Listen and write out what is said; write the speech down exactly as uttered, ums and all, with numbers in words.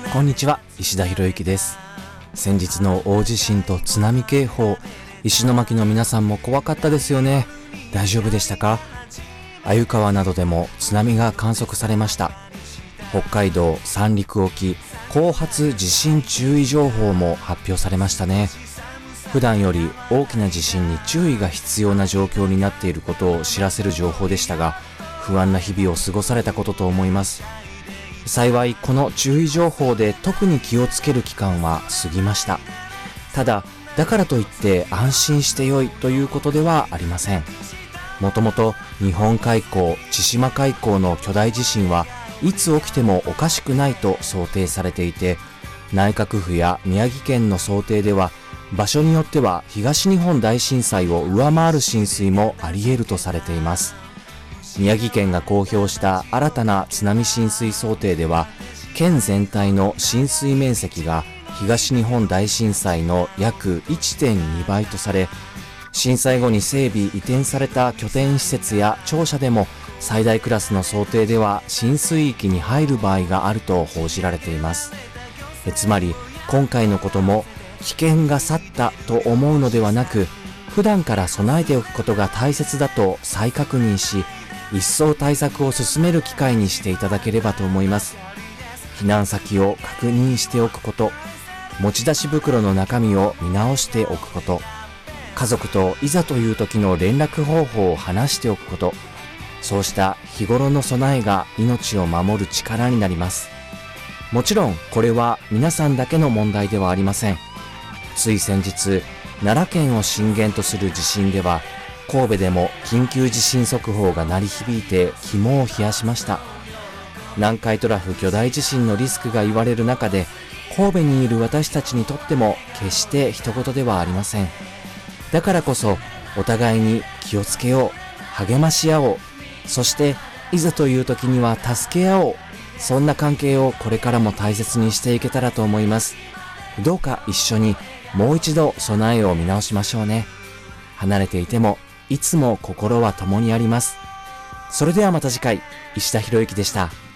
こんにちは、石田博之です。先日の大地震と津波警報、石巻の皆さんも怖かったですよね。大丈夫でしたか？鮎川などでも津波が観測されました。北海道三陸沖後発地震注意情報も発表されましたね。普段より大きな地震に注意が必要な状況になっていることを知らせる情報でしたが、不安な日々を過ごされたことと思います。幸いこの注意情報で特に気をつける期間は過ぎました。ただ、だからといって安心してよいということではありません。もともと日本海溝、千島海溝の巨大地震はいつ起きてもおかしくないと想定されていて、内閣府や宮城県の想定では場所によっては東日本大震災を上回る浸水もあり得るとされています。宮城県が公表した新たな津波浸水想定では、県全体の浸水面積が東日本大震災の約 いってんに 倍とされ、震災後に整備移転された拠点施設や庁舎でも最大クラスの想定では浸水域に入る場合があると報じられています。えつまり今回のことも危険が去ったと思うのではなく、普段から備えておくことが大切だと再確認し、一層対策を進める機会にしていただければと思います。避難先を確認しておくこと、持ち出し袋の中身を見直しておくこと、家族といざという時の連絡方法を話しておくこと、そうした日頃の備えが命を守る力になります。もちろんこれは皆さんだけの問題ではありません。つい先日、奈良県を震源とする地震では、神戸でも緊急地震速報が鳴り響いて肝を冷やしました。南海トラフ巨大地震のリスクが言われる中で、神戸にいる私たちにとっても決して一言ではありません。だからこそお互いに気をつけよう、励まし合おう、そしていざという時には助け合おう、そんな関係をこれからも大切にしていけたらと思います。どうか一緒にもう一度備えを見直しましょうね。離れていてもいつも心は共にあります。それではまた次回、石田博之でした。